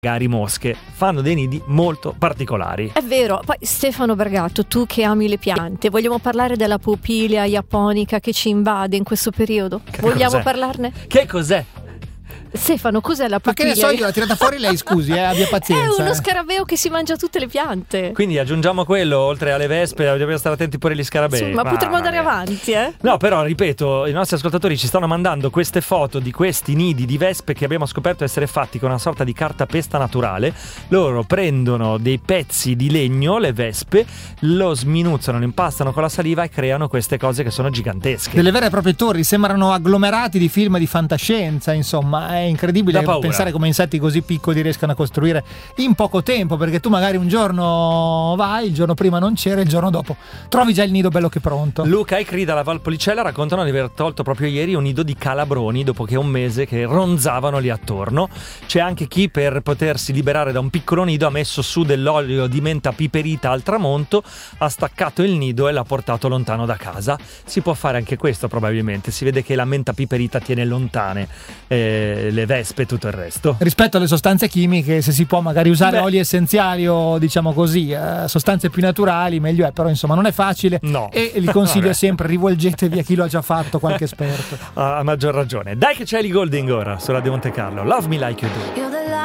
magari mosche, fanno dei nidi molto particolari. È vero. Poi Stefano Bragato, tu che ami le piante, vogliamo parlare della Popilia japonica che ci invade in questo periodo? Vogliamo parlarne? Che cos'è? Stefano, cos'è la Ma che Popilia? ne so, io l'ho tirata fuori lei, scusi, abbia pazienza. È uno scarabeo che si mangia tutte le piante. Quindi aggiungiamo quello, oltre alle vespe, dobbiamo stare attenti pure agli scarabei. Sì, ma potremmo andare avanti, eh? No, però, ripeto, i nostri ascoltatori ci stanno mandando queste foto di questi nidi di vespe che abbiamo scoperto essere fatti con una sorta di cartapesta naturale. Loro prendono dei pezzi di legno, le vespe, lo sminuzzano, lo impastano con la saliva e creano queste cose che sono gigantesche. Delle vere e proprie torri, sembrano agglomerati di film di fantascienza, insomma, è incredibile pensare come insetti così piccoli riescano a costruire in poco tempo, perché tu magari un giorno vai, il giorno prima non c'era, il giorno dopo trovi già il nido bello che pronto. Luca e Cri dalla Valpolicella raccontano di aver tolto proprio ieri un nido di calabroni dopo che è un mese che ronzavano lì attorno. C'è anche chi, per potersi liberare da un piccolo nido, ha messo su dell'olio di menta piperita al tramonto, ha staccato il nido e l'ha portato lontano da casa. Si può fare anche questo probabilmente, si vede che la menta piperita tiene lontane le vespe e tutto il resto. Rispetto alle sostanze chimiche, se si può magari usare oli essenziali o diciamo così sostanze più naturali, meglio è, però insomma non è facile. No. E il consiglio è sempre: rivolgetevi a chi lo ha già fatto, qualche esperto. A maggior ragione. Dai che c'è Ellie Goulding ora su Radio Monte Carlo. Love Me Like You Do.